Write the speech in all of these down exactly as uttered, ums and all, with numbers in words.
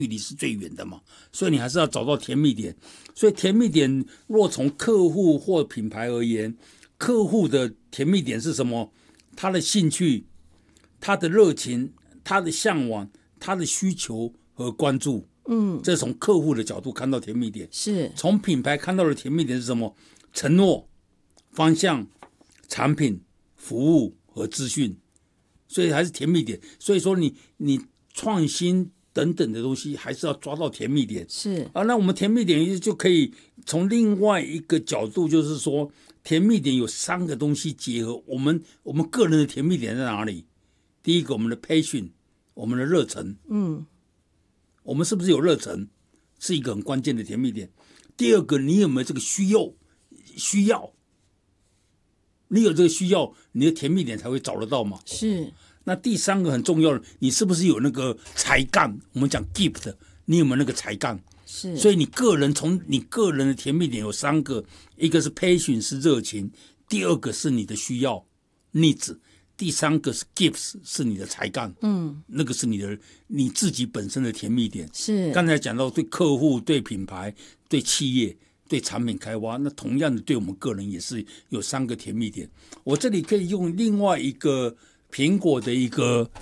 距离是最远的嘛，所以你还是要找到甜蜜点。所以甜蜜点若从客户或品牌而言，客户的甜蜜点是什么？他的兴趣、他的热情、他的向往、他的需求和关注。嗯，这从客户的角度看到甜蜜点。 是从品牌看到的甜蜜点是什么？承诺、方向、产品、服务和资讯，所以还是甜蜜点。所以说你你创新等等的东西还是要抓到甜蜜点。 是啊，那我们甜蜜点就可以从另外一个角度，就是说甜蜜点有三个东西结合。我们我们个人的甜蜜点在哪里？第一个，我们的 passion， 我们的热忱。嗯，我们是不是有热忱，是一个很关键的甜蜜点。第二个，你有没有这个需要？需要，你有这个需要，你的甜蜜点才会找得到嘛。 是。 那第三个很重要的，你是不是有那个才干？我们讲 gift， 你有没有那个才干？ 是。 所以你个人从你个人的甜蜜点有三个，一个是 passion 是热情，第二个是你的需要 needs， 第三个是 gifts 是你的才干。嗯，那个是你的你自己本身的甜蜜点。 是。 刚才讲到对客户、对品牌、对企业、对产品开发，那同样的对我们个人也是有三个甜蜜点。我这里可以用另外一个苹果的一个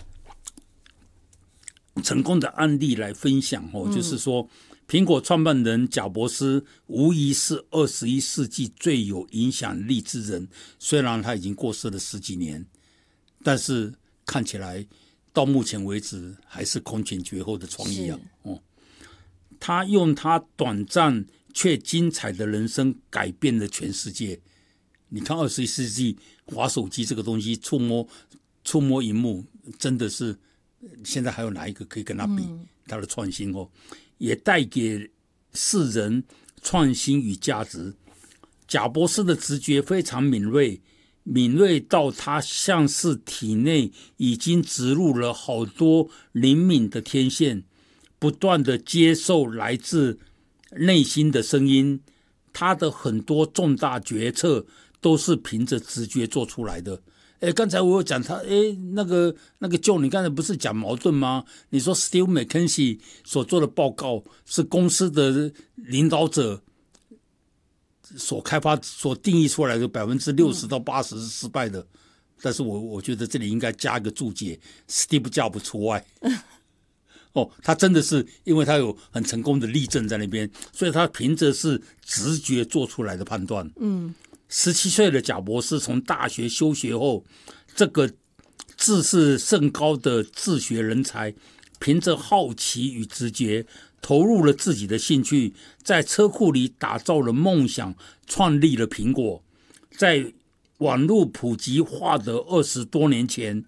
成功的案例来分享哦，嗯、就是说，苹果创办人贾伯斯无疑是二十一世纪最有影响力之人。虽然他已经过世了十几年，但是看起来到目前为止还是空前绝后的创意啊！哦，他用他短暂却精彩的人生改变了全世界。你看，二十一世纪滑手机这个东西，触摸。触摸萤幕真的是现在还有哪一个可以跟他比？他的创新哦，也带给世人创新与价值。贾伯斯的直觉非常敏锐，敏锐到他像是体内已经植入了好多灵敏的天线，不断的接受来自内心的声音。他的很多重大决策都是凭着直觉做出来的。哎，刚才我有讲他，哎，那个那个 Joe， 你刚才不是讲矛盾吗？你说 Steve McKenzie 所做的报告是公司的领导者所开发、所定义出来的百分之六十到八十是失败的，嗯、但是我我觉得这里应该加一个注解 ，Steve Jobs 除外。哦，他真的是因为他有很成功的例证在那边，所以他凭着是直觉做出来的判断。嗯。十七岁的贾伯斯从大学休学后，这个自视甚高的自学人才，凭着好奇与直觉，投入了自己的兴趣，在车库里打造了梦想，创立了苹果。在网络普及化的二十多年前，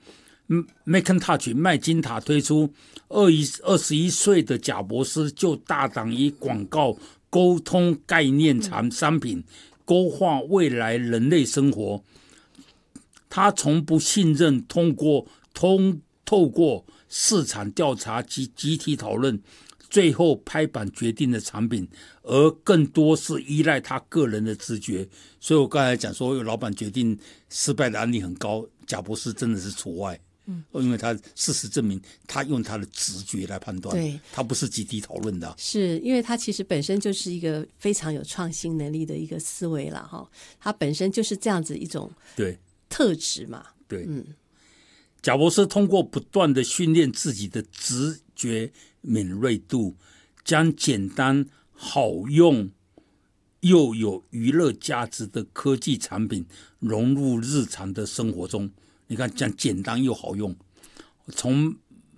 Macintosh 麦金塔推出，二十一岁的贾伯斯就大胆以广告沟通概念产商品，勾画未来人类生活。他从不信任通过通透过市场调查及集体讨论最后拍板决定的产品，而更多是依赖他个人的直觉。所以我刚才讲说有老板决定失败的案例很高，贾伯斯真的是除外。嗯，因为他事实证明他用他的直觉来判断，对，他不是集体讨论的、啊、 是因为他其实本身就是一个非常有创新能力的一个思维啦，他本身就是这样子一种对特质嘛。 对，嗯，贾伯斯通过不断的训练自己的直觉敏锐度，将简单好用又有娱乐价值的科技产品融入日常的生活中。你看，讲简单又好用，从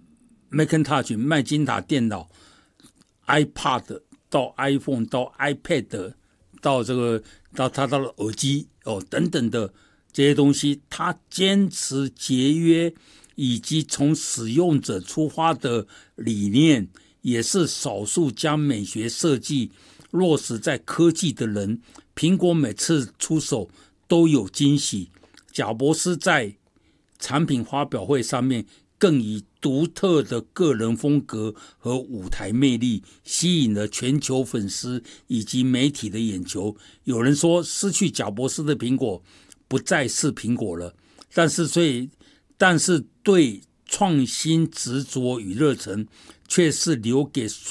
Macintosh 麦金塔电脑、iPad 到 iPhone 到 iPad 到这个到他到了耳机哦等等的这些东西，他坚持节约以及从使用者出发的理念，也是少数将美学设计落实在科技的人。苹果每次出手都有惊喜，贾伯斯在产品发表会上面更以独特的个人风格和舞台魅力吸引了全球粉丝以及媒体的眼球。有人说，失去贾伯斯的苹果不再是苹果了，但是所以但是对创新执着与热忱却是留给